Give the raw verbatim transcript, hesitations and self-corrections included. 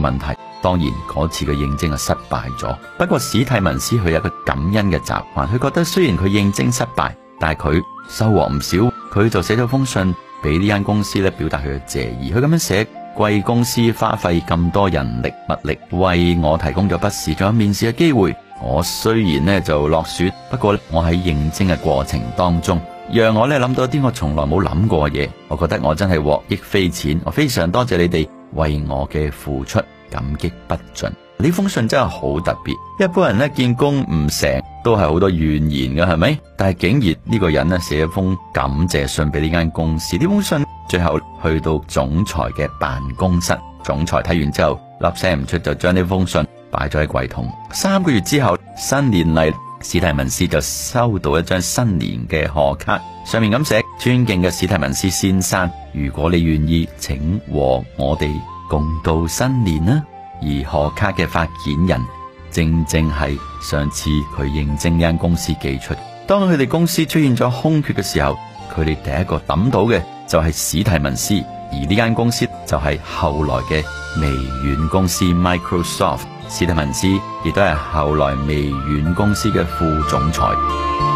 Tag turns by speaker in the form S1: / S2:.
S1: 問題。當然嗰次嘅應徵係失敗咗。不過史蒂文斯佢有一個感恩嘅習慣，佢覺得雖然佢應徵失敗，但係佢收穫唔少。佢就寫咗封信俾呢間公司咧，表達佢嘅謝意。佢咁樣寫：貴公司花費咁多人力物力為我提供咗筆試，仲有面試嘅機會。我雖然呢就落選，不過我喺應徵嘅過程當中，讓我呢諗到一啲我從來冇諗過嘅嘢。我覺得我真係獲益匪淺，我非常多謝你哋為我嘅付出，感激不盡。呢封信真係好特別。一般人呢見工唔成都係好多怨言嘅，係咪？但係竟然呢個人呢寫一封感謝信俾呢間公司。呢封信最後去到總裁嘅辦公室，總裁睇完之後粒聲唔出，就將呢封信擺咗喺櫃桶。三個月之後，新年嚟，史蒂文斯就收到一張新年嘅賀卡，上面咁寫：尊敬嘅史蒂文斯先生，如果你願意，請和我哋共度新年啦。而賀卡嘅發件人正正係上次佢應徵呢間公司寄出。當佢哋公司出現咗空缺嘅時候，佢哋第一個諗到嘅就係史蒂文斯，而呢間公司就係後來嘅微軟公司 Microsoft。史蒂文斯亦都係後來微軟公司嘅副總裁。